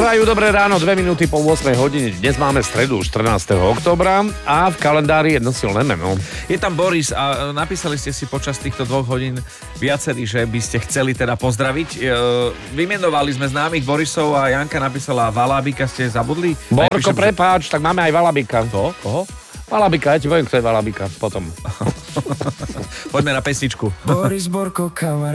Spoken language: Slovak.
prajú dobré ráno, 2 minúty po 8 hodine. Dnes máme stredu 14. októbra a v kalendári jedno silné meno. Je tam Boris a napísali ste si počas týchto 2 hodín viacerí, že by ste chceli teda pozdraviť. Vymenovali sme známych Borisov a Janka napísala Valábika, ste zabudli? Borko, prepáč, tak máme aj Valabika. To? Koho? Valabika, ja ti poviem, kto je Valabika potom. Poďme na pesničku. Boris Borko, kamarát.